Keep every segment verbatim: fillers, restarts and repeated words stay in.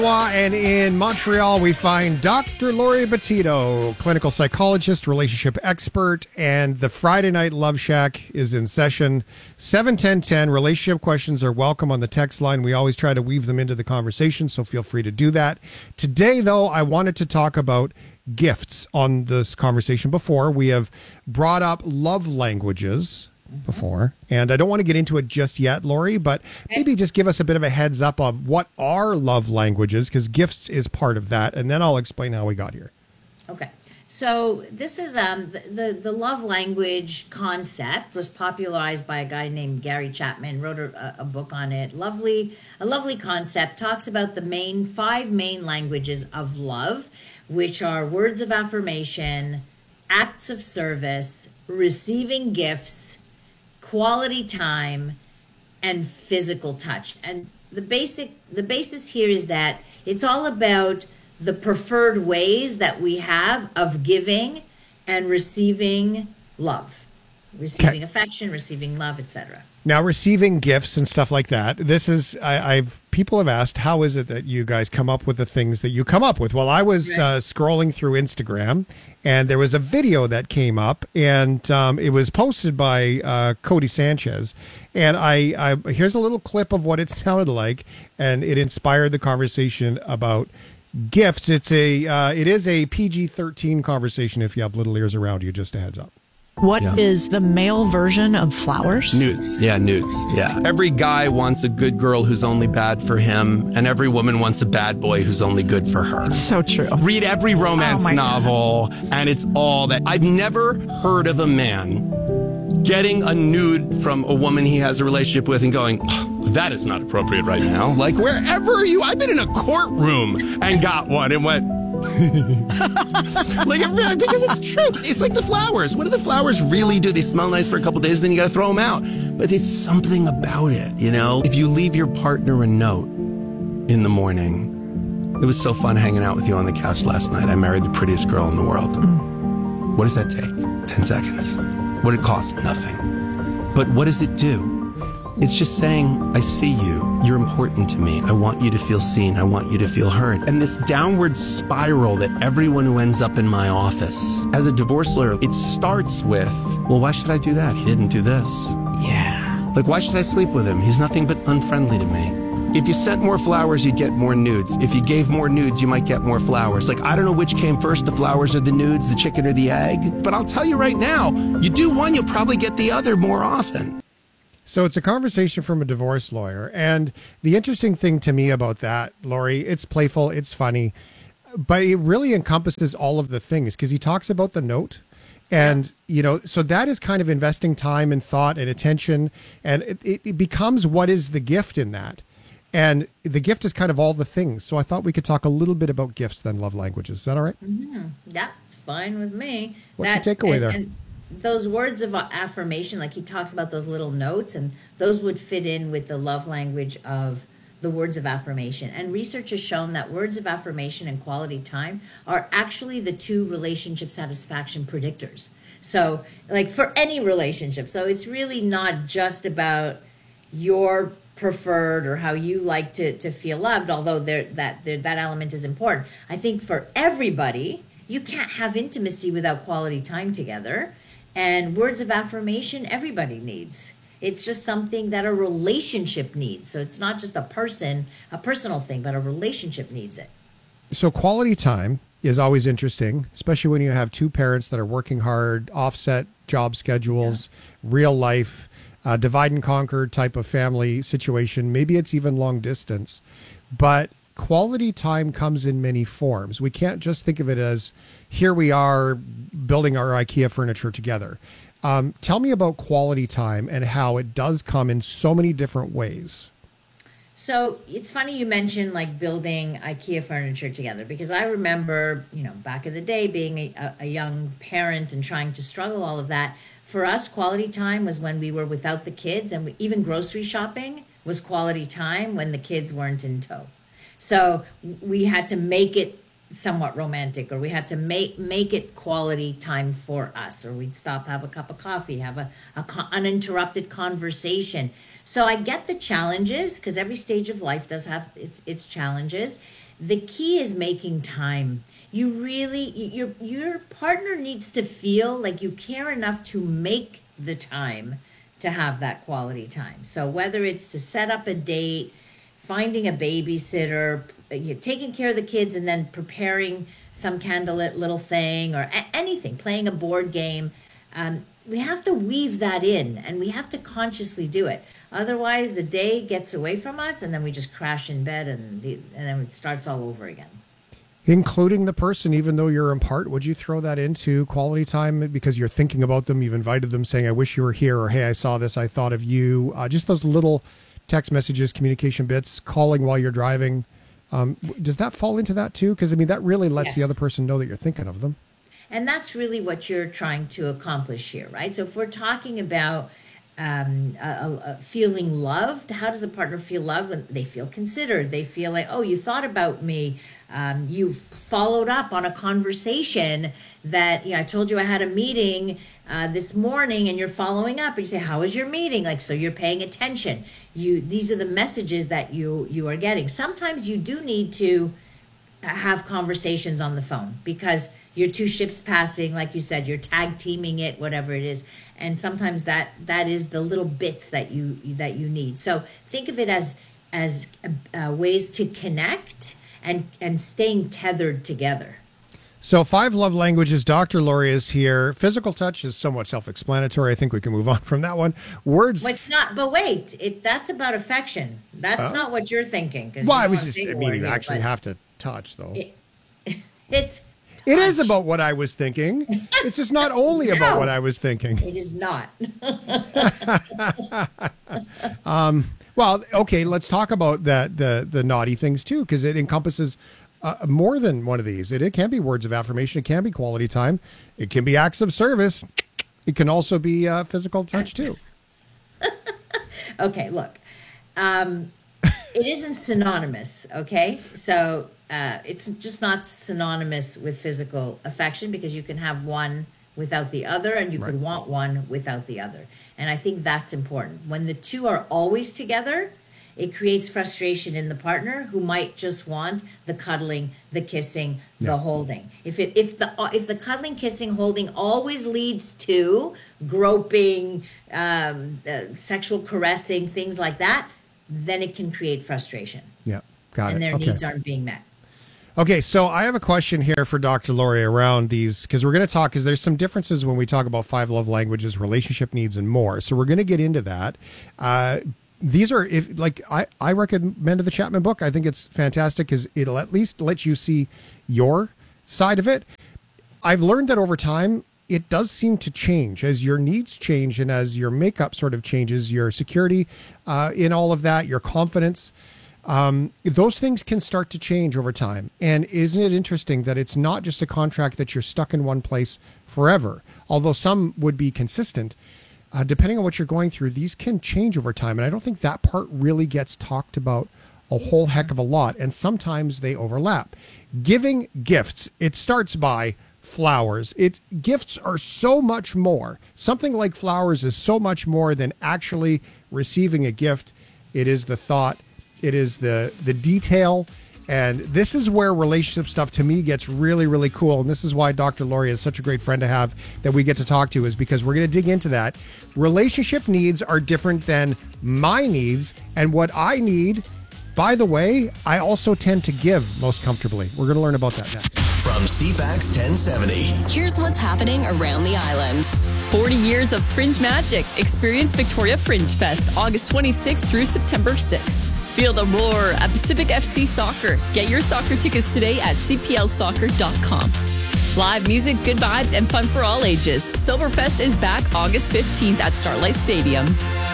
And in Montreal, we find Doctor Lori Betito, clinical psychologist, relationship expert, and the Friday Night Love Shack is in session. seven ten ten, relationship questions are welcome on the text line. We always try to weave them into the conversation, so feel free to do that. Today, though, I wanted to talk about gifts on this conversation before. We have brought up love languages before, and I don't want to get into it just yet, Lori, but maybe just give us a bit of a heads up of what are love languages, because gifts is part of that, and then I'll explain how we got here. Okay. So this is um, the, the, the love language concept was popularized by a guy named Gary Chapman, wrote a, a book on it. Lovely, a lovely concept, talks about the main five main languages of love, which are words of affirmation, acts of service, receiving gifts, quality time, and physical touch. And the basic the basis here is that it's all about the preferred ways that we have of giving and receiving love, receiving okay. affection, receiving love, et cetera. Now, receiving gifts and stuff like that, this is, I, I've, people have asked, how is it that you guys come up with the things that you come up with? Well, I was right. uh, scrolling through Instagram, and there was a video that came up, and um, it was posted by uh, Cody Sanchez. And I, I, here's a little clip of what it sounded like, and it inspired the conversation about gifts. It's a, uh, it is a P G thirteen conversation if you have little ears around you, just a heads up. What yeah. is the male version of flowers? Nudes. Yeah, nudes. Yeah. Every guy wants a good girl who's only bad for him, and every woman wants a bad boy who's only good for her. It's so true. Read every romance oh novel, God. and it's all that. I've never heard of a man getting a nude from a woman he has a relationship with and going, oh, that is not appropriate right now. Like, wherever are you? I've been in a courtroom and got one and went, like, because it's true. It's like the flowers. What do the flowers really do? They smell nice for a couple days, then you got to throw them out. But it's something about it, you know? If you leave your partner a note in the morning, it was so fun hanging out with you on the couch last night. I married the prettiest girl in the world. Mm. What does that take? Ten seconds. What did it cost? Nothing. But what does it do? It's just saying, I see you. You're important to me. I want you to feel seen. I want you to feel heard. And this downward spiral that everyone who ends up in my office, as a divorce lawyer, it starts with, well, why should I do that? He didn't do this. Yeah. Like, why should I sleep with him? He's nothing but unfriendly to me. If you sent more flowers, you'd get more nudes. If you gave more nudes, you might get more flowers. Like, I don't know which came first, the flowers or the nudes, the chicken or the egg. But I'll tell you right now, you do one, you'll probably get the other more often. So it's a conversation from a divorce lawyer. And the interesting thing to me about that, Lori, it's playful, it's funny, but it really encompasses all of the things, because he talks about the note. And, you know, so that is kind of investing time and thought and attention. And it, it, it becomes what is the gift in that. And the gift is kind of all the things. So I thought we could talk a little bit about gifts then, love languages. Is that all right? Mm-hmm. That's fine with me. What's that, your takeaway and, there? And those words of affirmation, like he talks about those little notes, and those would fit in with the love language of the words of affirmation. And research has shown that words of affirmation and quality time are actually the two relationship satisfaction predictors. So, like, for any relationship. So it's really not just about your preferred or how you like to, to feel loved, although there, that there, that element is important. I think for everybody, you can't have intimacy without quality time together. And words of affirmation, everybody needs. It's just something that a relationship needs. So it's not just a person, a personal thing, but a relationship needs it. So quality time is always interesting, especially when you have two parents that are working hard, offset job schedules, yeah. real life, uh, divide and conquer type of family situation. Maybe it's even long distance. But quality time comes in many forms. We can't just think of it as, here we are building our IKEA furniture together. Um, tell me about quality time and how it does come in so many different ways. So it's funny you mentioned like building IKEA furniture together, because I remember, you know, back in the day being a, a young parent and trying to struggle all of that. For us, quality time was when we were without the kids, and we, even grocery shopping was quality time when the kids weren't in tow. So we had to make it somewhat romantic, or we had to make make it quality time for us, or we'd stop, have a cup of coffee, have a, a co- uninterrupted conversation. So I get the challenges, because every stage of life does have its its challenges. the key is making time. You really, your your partner needs to feel like you care enough to make the time to have that quality time. So whether it's to set up a date, finding a babysitter, you know, taking care of the kids, and then preparing some candlelit little thing or a- anything, playing a board game, um, we have to weave that in, and we have to consciously do it. Otherwise, the day gets away from us, and then we just crash in bed, and the, and then it starts all over again. Including the person, even though you're apart, would you throw that into quality time because you're thinking about them, you've invited them, saying, I wish you were here, or hey, I saw this, I thought of you. Uh, just those little text messages, communication bits, calling while you're driving. Um, does that fall into that too? Because, I mean, that really lets Yes. the other person know that you're thinking of them. And that's really what you're trying to accomplish here, right? So if we're talking about um, a, a feeling loved, how does a partner feel loved? When they feel considered, they feel like, oh, you thought about me. Um, you've followed up on a conversation that, you know, I told you I had a meeting uh, this morning, and you're following up, and you say, how was your meeting? Like, so you're paying attention. You, these are the messages that you, you are getting. Sometimes you do need to have conversations on the phone because you're two ships passing, like you said, you're tag teaming it, whatever it is. And sometimes that, that is the little bits that you, that you need. So think of it as, as uh, ways to connect and, and staying tethered together. So five love languages, Doctor Laurie is here. Physical touch is somewhat self-explanatory. I think we can move on from that one. Words. Well, it's not, but wait, it's, that's about affection. That's Uh, not what you're thinking. 'Cause Well, you I know was a just, big I mean, word you here, actually but have to touch, though. It, it's It is touch. about what I was thinking. It's just not only No. about what I was thinking. It is not. Well, okay, let's talk about that the the naughty things too, because it encompasses uh, more than one of these. It, it can be words of affirmation. It can be quality time. It can be acts of service. It can also be uh, physical touch too. Okay, look, um, it isn't synonymous, okay? So uh, it's just not synonymous with physical affection because you can have one without the other and you Right. could want one without the other. And I think that's important. When the two are always together, it creates frustration in the partner who might just want the cuddling, the kissing, the Yeah. holding. If it if the if the cuddling, kissing, holding always leads to groping, um, uh, sexual caressing, things like that, then it can create frustration, Yeah, got and it. their Okay. needs aren't being met. Okay, so I have a question here for Doctor Laurie around these, because we're going to talk, because there's some differences when we talk about five love languages, relationship needs, and more. So we're going to get into that. Uh, these are, if like, I, I recommended the Chapman book. I think it's fantastic because it'll at least let you see your side of it. I've learned that over time, it does seem to change as your needs change and as your makeup sort of changes, your security uh, in all of that, your confidence. Um, those things can start to change over time. And isn't it interesting that it's not just a contract that you're stuck in one place forever? Although some would be consistent, uh, depending on what you're going through, these can change over time. And I don't think that part really gets talked about a whole heck of a lot. And sometimes they overlap. Giving gifts, it starts by flowers. It gifts are so much more. Something like flowers is so much more than actually receiving a gift. It is the thought. It is the the detail, and this is where relationship stuff to me gets really, really cool. And this is why Doctor Laurie is such a great friend to have that we get to talk to, is because we're going to dig into that. Relationship needs are different than my needs, and what I need, by the way, I also tend to give most comfortably. We're going to learn about that next. From C FAX ten seventy. Here's what's happening around the island. forty years of Fringe magic. Experience Victoria Fringe Fest, August twenty-sixth through September sixth. Feel the roar at Pacific F C Soccer. Get your soccer tickets today at c p l soccer dot com. Live music, good vibes, and fun for all ages. Silverfest is back August fifteenth at Starlight Stadium.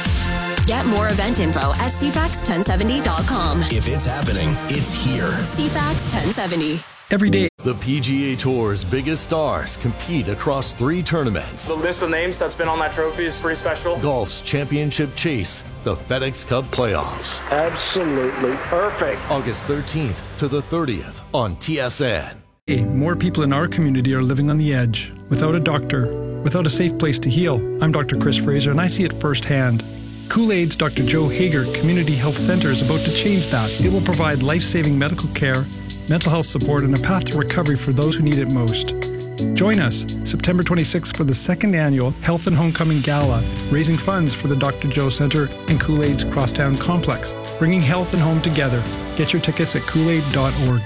Get more event info at c fax ten seventy dot com. If it's happening, it's here. C FAX ten seventy. Every day. The P G A Tour's biggest stars compete across three tournaments. The list of names that's been on that trophy is pretty special. Golf's championship chase, the FedEx Cup playoffs. Absolutely perfect. August thirteenth to the thirtieth on T S N. More people in our community are living on the edge, without a doctor, without a safe place to heal. I'm Doctor Chris Fraser, and I see it firsthand. Kool-Aid's Doctor Joe Hager Community Health Center is about to change that. It will provide life-saving medical care mental health support, and a path to recovery for those who need it most. Join us September twenty-sixth for the second annual Health and Homecoming Gala, raising funds for the Doctor Joe Center and Kool-Aid's Crosstown Complex, bringing health and home together. Get your tickets at kool aid dot org.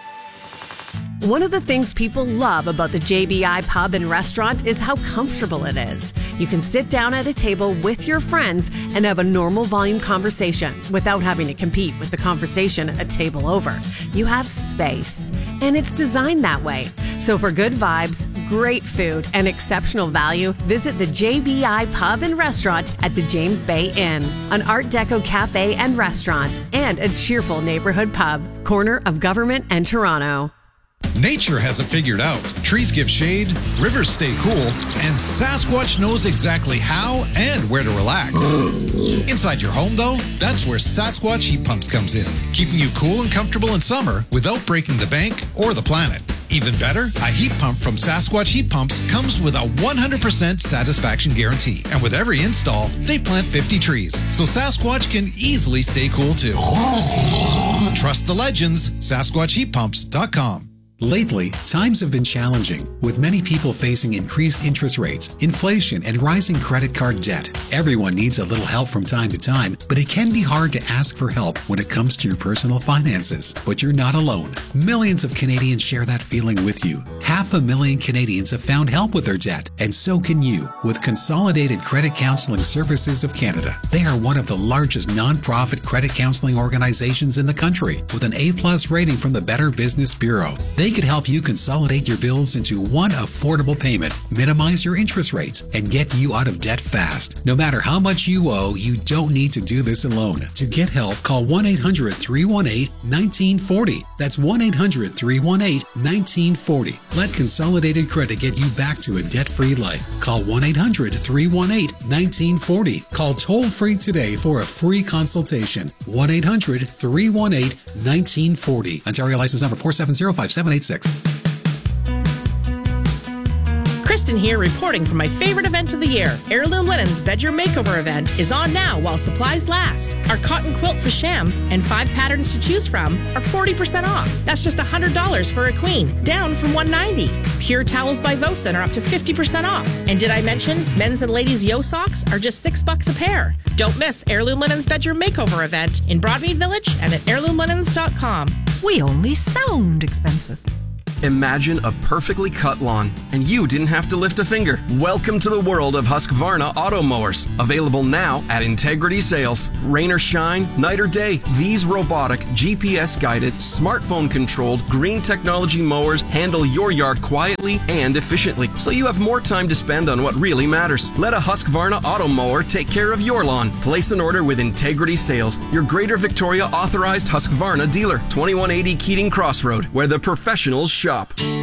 One of the things people love about the J B I Pub and Restaurant is how comfortable it is. You can sit down at a table with your friends and have a normal volume conversation without having to compete with the conversation a table over. You have space, and it's designed that way. So for good vibes, great food, and exceptional value, visit the J B I Pub and Restaurant at the James Bay Inn, an Art Deco cafe and restaurant, and a cheerful neighborhood pub, corner of Government and Toronto. Nature has it figured out. Trees give shade, rivers stay cool, and Sasquatch knows exactly how and where to relax. Inside your home, though, that's where Sasquatch Heat Pumps comes in, keeping you cool and comfortable in summer without breaking the bank or the planet. Even better, a heat pump from Sasquatch Heat Pumps comes with a one hundred percent satisfaction guarantee. And with every install, they plant fifty trees, so Sasquatch can easily stay cool too. Trust the legends, Sasquatch Heat Pumps dot com. Lately, times have been challenging, with many people facing increased interest rates, inflation, and rising credit card debt. Everyone needs a little help from time to time, but it can be hard to ask for help when it comes to your personal finances. But you're not alone. Millions of Canadians share that feeling with you. Half a million Canadians have found help with their debt, and so can you, with Consolidated Credit Counseling Services of Canada. They are one of the largest nonprofit credit counseling organizations in the country, with an A plus rating from the Better Business Bureau. They could help you consolidate your bills into one affordable payment, minimize your interest rates, and get you out of debt fast. No matter how much you owe, you don't need to do this alone. To get help, call one eight hundred, three one eight, one nine four zero. That's one eight hundred, three one eight, one nine four zero. Let Consolidated Credit get you back to a debt-free life. Call one eight hundred, three one eight, one nine four zero. Call toll-free today for a free consultation. one eight hundred, three one eight, one nine four zero. Ontario license number four seven zero, five seven eight six. Kristen here, reporting from my favorite event of the year. Heirloom Linen's Bedroom Makeover event is on now while supplies last. Our cotton quilts with shams and five patterns to choose from are forty percent off. That's just one hundred dollars for a queen, down from one hundred ninety dollars. Pure towels by Vosen are up to fifty percent off. And did I mention men's and ladies' yo socks are just six bucks a pair? Don't miss Heirloom Linen's Bedroom Makeover event in Broadmead Village and at heirloom linens dot com. We only sound expensive. Imagine a perfectly cut lawn, and you didn't have to lift a finger. Welcome to the world of Husqvarna auto mowers. Available now at Integrity Sales. Rain or shine, night or day, these robotic, G P S-guided, smartphone-controlled, green technology mowers handle your yard quietly and efficiently, so you have more time to spend on what really matters. Let a Husqvarna auto mower take care of your lawn. Place an order with Integrity Sales, your Greater Victoria authorized Husqvarna dealer. twenty-one eighty Keating Crossroad, where the professionals shop.